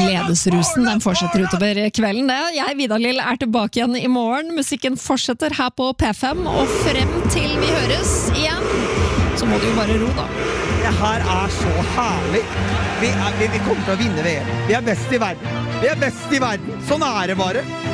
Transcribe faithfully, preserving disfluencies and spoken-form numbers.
gledesrusen, den fortsetter utover kvelden. Det. Jeg, Vidar Lill, er tilbake igjen i morgen. Musikken fortsetter her på P fem, og frem til vi høres igjen, så må du jo bare ro da. Det her er så herlig. Vi, er, vi, vi kommer til å vinne V M. Vi er best i verden. Vi er best i verden. Sånn er det bare.